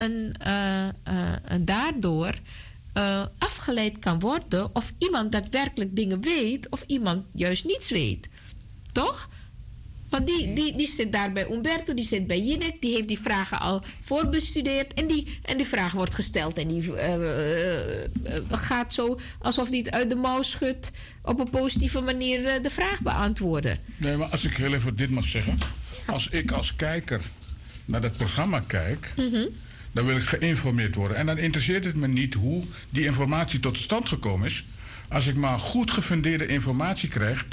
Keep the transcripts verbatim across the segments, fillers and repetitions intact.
een, uh, uh, daardoor uh, afgeleid kan worden of iemand daadwerkelijk dingen weet of iemand juist niets weet. Toch? Want die, die, die zit daar bij Umberto, die zit bij Jinek, die heeft die vragen al voorbestudeerd en die, en die vraag wordt gesteld en die uh, uh, uh, gaat zo alsof hij het uit de mouw schudt op een positieve manier uh, de vraag beantwoorden. Nee, maar als ik heel even dit mag zeggen. Als ik als kijker naar dat programma kijk, mm-hmm. dan wil ik geïnformeerd worden. En dan interesseert het me niet hoe die informatie tot stand gekomen is. Als ik maar goed gefundeerde informatie krijg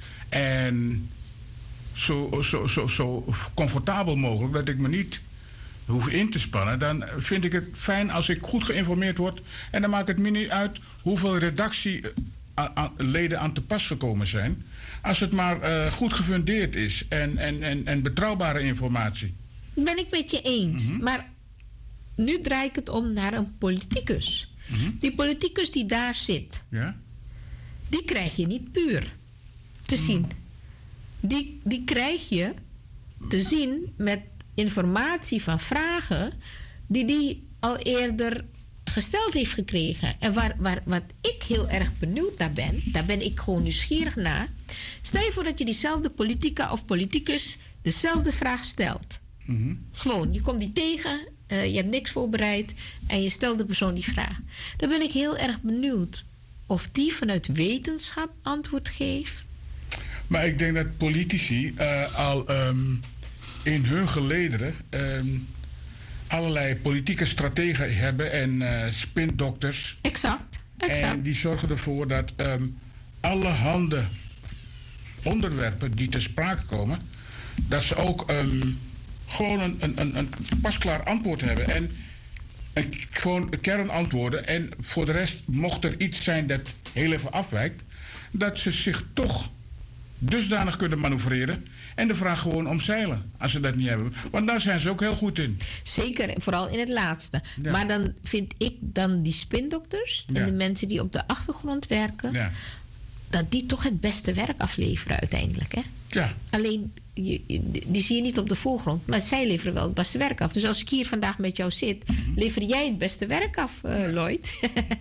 en zo, zo, zo, zo comfortabel mogelijk, dat ik me niet hoef in te spannen, dan vind ik het fijn als ik goed geïnformeerd word. En dan maakt het me niet uit hoeveel redactieleden aan te pas gekomen zijn. Als het maar uh, goed gefundeerd is en, en, en, en betrouwbare informatie. Ben ik met je eens. Mm-hmm. Maar nu draai ik het om naar een politicus. Mm-hmm. Die politicus die daar zit, ja? die krijg je niet puur te mm. zien. Die, die krijg je te zien met informatie van vragen die die al eerder gesteld heeft gekregen. En waar, waar, wat ik heel erg benieuwd naar ben, daar ben ik gewoon nieuwsgierig naar. Stel je voor dat je diezelfde politica of politicus dezelfde vraag stelt. Mm-hmm. Gewoon, je komt die tegen, uh, je hebt niks voorbereid en je stelt de persoon die vraag. Dan ben ik heel erg benieuwd of die vanuit wetenschap antwoord geeft. Maar ik denk dat politici uh, al um, in hun gelederen um, allerlei politieke strategen hebben en uh, spindokters. Exact, exact. En die zorgen ervoor dat um, allerhande onderwerpen die ter sprake komen, dat ze ook um, gewoon een, een, een pasklaar antwoord hebben. En een, gewoon kernantwoorden. En voor de rest, mocht er iets zijn dat heel even afwijkt, dat ze zich toch dusdanig kunnen manoeuvreren en de vraag gewoon omzeilen, als ze dat niet hebben. Want daar zijn ze ook heel goed in. Zeker, vooral in het laatste. Ja. Maar dan vind ik dan die spindokters en ja. de mensen die op de achtergrond werken, ja. dat die toch het beste werk afleveren uiteindelijk. Hè? Ja. Alleen, je, die zie je niet op de voorgrond, maar zij leveren wel het beste werk af. Dus als ik hier vandaag met jou zit, mm-hmm. lever jij het beste werk af, uh, ja. Lloyd.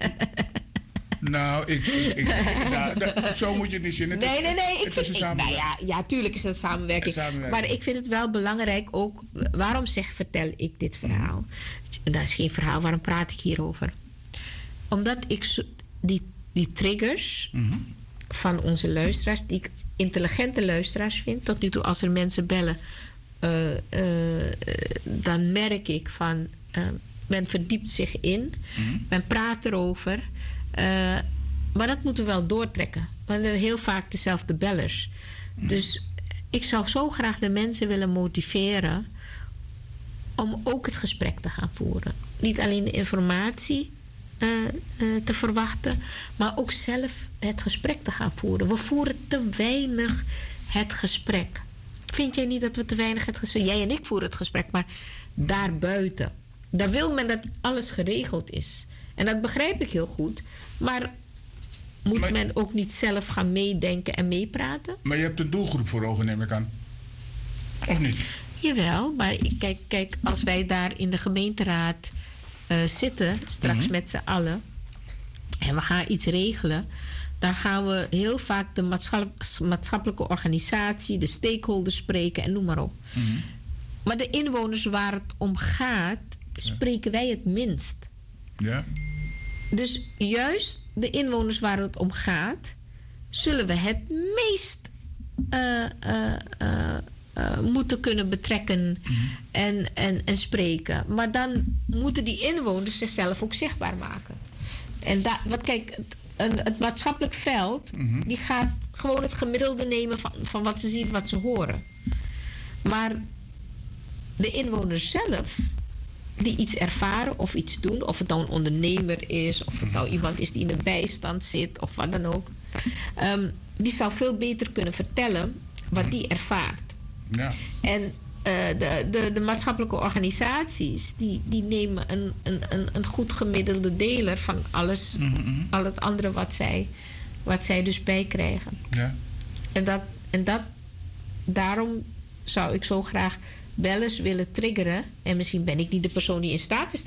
Nou, ik, ik, ik, nou, dat, zo moet je het niet zien. Het nee, is, nee, nee. Ik vind, ik, nou ja, ja, tuurlijk is dat samenwerking. samenwerking. Maar ik vind het wel belangrijk ook. Waarom zeg, vertel ik dit verhaal? Mm. Dat is geen verhaal, waarom praat ik hierover? Omdat ik die, die triggers mm-hmm. van onze luisteraars, die ik intelligente luisteraars vind, tot nu toe als er mensen bellen, uh, uh, dan merk ik van, uh, men verdiept zich in, mm-hmm. men praat erover. Uh, maar dat moeten we wel doortrekken. Want we hebben heel vaak dezelfde bellers. Mm. Dus ik zou zo graag de mensen willen motiveren om ook het gesprek te gaan voeren. Niet alleen de informatie uh, uh, te verwachten, maar ook zelf het gesprek te gaan voeren. We voeren te weinig het gesprek. Vind jij niet dat we te weinig het gesprek... Jij en ik voeren het gesprek, maar daarbuiten. Daar wil men dat alles geregeld is. En dat begrijp ik heel goed. Maar moet maar, men ook niet zelf gaan meedenken en meepraten? Maar je hebt een doelgroep voor ogen, neem ik aan. Of niet? Jawel, maar kijk, kijk als wij daar in de gemeenteraad uh, zitten, straks mm-hmm. met z'n allen, en we gaan iets regelen, dan gaan we heel vaak de maatschappelijke organisatie, de stakeholders spreken en noem maar op. Mm-hmm. Maar de inwoners waar het om gaat, spreken wij het minst. Ja. Dus juist de inwoners waar het om gaat, zullen we het meest uh, uh, uh, uh, moeten kunnen betrekken mm-hmm. en, en, en spreken. Maar dan moeten die inwoners zichzelf ook zichtbaar maken. En da- wat kijk, het, een, het maatschappelijk veld, mm-hmm. die gaat gewoon het gemiddelde nemen van, van wat ze zien, wat ze horen. Maar de inwoners zelf, die iets ervaren of iets doen, of het nou een ondernemer is, of het nou iemand is die in de bijstand zit, of wat dan ook, um, die zou veel beter kunnen vertellen wat die ervaart. Ja. En uh, de, de, de maatschappelijke organisaties, die, die nemen een, een, een, een goed gemiddelde deler van alles, mm-hmm. al het andere wat zij, wat zij dus bijkrijgen. Ja. En, dat, en dat, daarom zou ik zo graag bellers willen triggeren. En misschien ben ik niet de persoon die in staat is